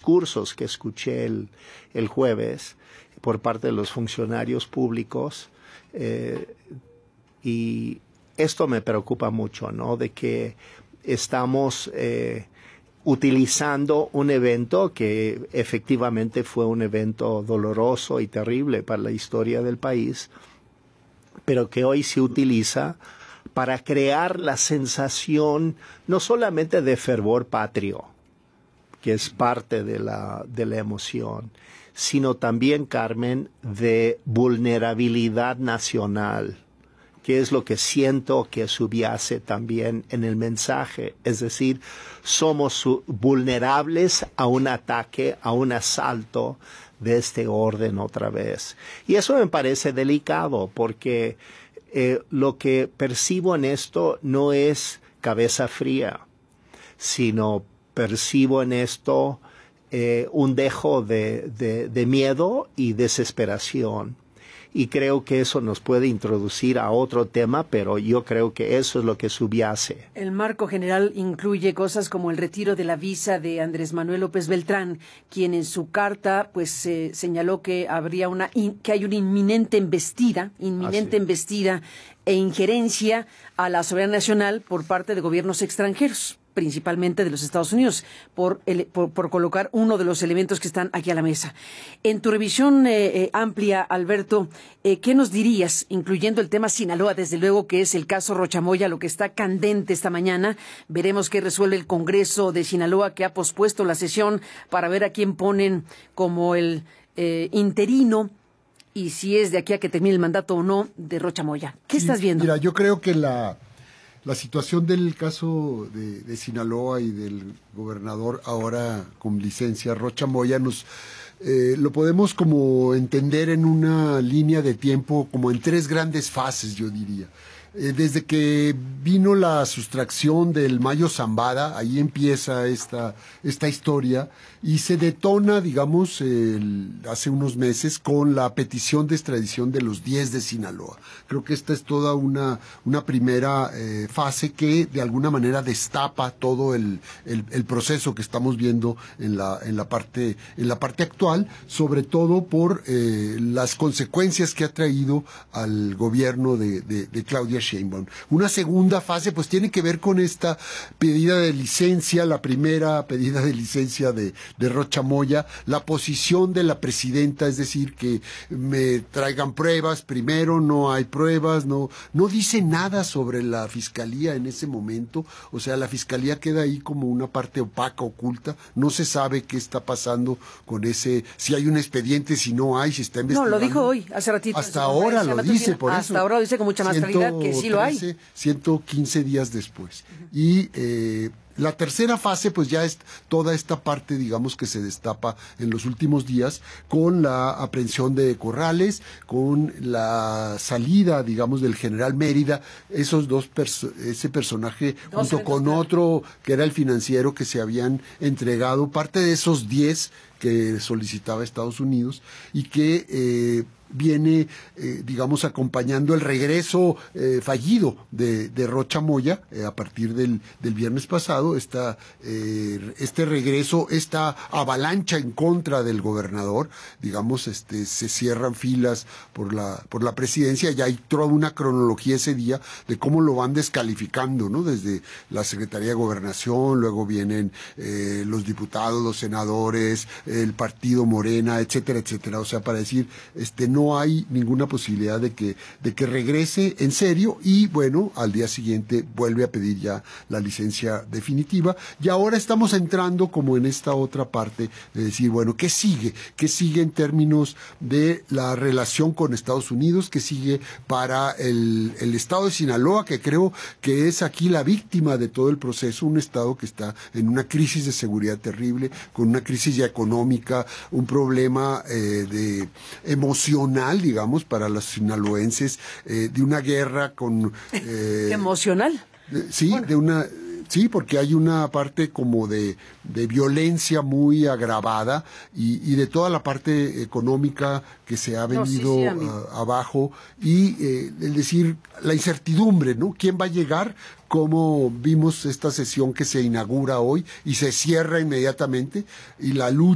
discursos que escuché el jueves por parte de los funcionarios públicos, y esto me preocupa mucho, ¿no? De que estamos utilizando un evento que efectivamente fue un evento doloroso y terrible para la historia del país, pero que hoy se utiliza para crear la sensación no solamente de fervor patrio, que es parte de la emoción, sino también, Carmen, de vulnerabilidad nacional, que es lo que siento que subyace también en el mensaje. Es decir, somos vulnerables a un ataque, a un asalto de este orden otra vez. Y eso me parece delicado, porque lo que percibo en esto no es cabeza fría, sino percibo en esto un dejo de miedo y desesperación. Y creo que eso nos puede introducir a otro tema, pero yo creo que eso es lo que subyace. El marco general incluye cosas como el retiro de la visa de Andrés Manuel López Beltrán, quien en su carta pues señaló que habría que hay una inminente embestida e injerencia a la soberanía nacional por parte de gobiernos extranjeros, principalmente de los Estados Unidos, por colocar uno de los elementos que están aquí a la mesa. En tu revisión amplia, Alberto, ¿qué nos dirías, incluyendo el tema Sinaloa, desde luego que es el caso Rocha Moya, lo que está candente esta mañana? Veremos qué resuelve el Congreso de Sinaloa, que ha pospuesto la sesión para ver a quién ponen como el interino, y si es de aquí a que termine el mandato o no de Rocha Moya. ¿Qué estás viendo? Mira, yo creo que la situación del caso de Sinaloa y del gobernador ahora con licencia, Rocha Moya, lo podemos como entender en una línea de tiempo como en tres grandes fases, yo diría. Desde que vino la sustracción del Mayo Zambada, ahí empieza esta historia, y se detona, digamos, hace unos meses con la petición de extradición de los 10 de Sinaloa. Creo que esta es toda una primera fase que de alguna manera destapa todo el proceso que estamos viendo en la parte actual, sobre todo por las consecuencias que ha traído al gobierno de Claudia Sheinbaum. Una segunda fase pues tiene que ver con esta pedida de licencia, la primera pedida de licencia de Rocha Moya, la posición de la presidenta, es decir, que me traigan pruebas primero, no hay pruebas, no dice nada sobre la fiscalía en ese momento, o sea, la fiscalía queda ahí como una parte opaca, oculta, no se sabe qué está pasando con si hay un expediente, si no hay, si está investigando. No, lo dijo hoy, hace ratito. Hasta ahora lo dice, por eso. Hasta ahora lo dice con mucha más claridad que sí lo hay. 115 días después. Y la tercera fase, pues ya es toda esta parte, digamos, que se destapa en los últimos días con la aprehensión de Corrales, con la salida, digamos, del general Mérida, ese personaje junto con otro que era el financiero que se habían entregado, parte de esos 10 que solicitaba Estados Unidos y que viene, digamos, acompañando el regreso fallido de Rocha Moya a partir del viernes pasado, este regreso, esta avalancha en contra del gobernador, digamos, se cierran filas por la presidencia, y hay toda una cronología ese día de cómo lo van descalificando, ¿no? Desde la Secretaría de Gobernación, luego vienen los diputados, los senadores, el partido Morena, etcétera, etcétera, o sea, para decir, no hay ninguna posibilidad de que regrese en serio, y bueno, al día siguiente vuelve a pedir ya la licencia definitiva, y ahora estamos entrando como en esta otra parte de decir, bueno, ¿qué sigue? ¿Qué sigue en términos de la relación con Estados Unidos? ¿Qué sigue para el estado de Sinaloa, que creo que es aquí la víctima de todo el proceso, un estado que está en una crisis de seguridad terrible, con una crisis ya económica, un problema emocional, digamos, para los sinaloenses, de una guerra con... ¿Emocional? Sí, bueno. Sí, porque hay una parte como de violencia muy agravada y de toda la parte económica que se ha venido abajo, y es decir, la incertidumbre, ¿no? ¿Quién va a llegar? Como vimos esta sesión que se inaugura hoy y se cierra inmediatamente, y la lucha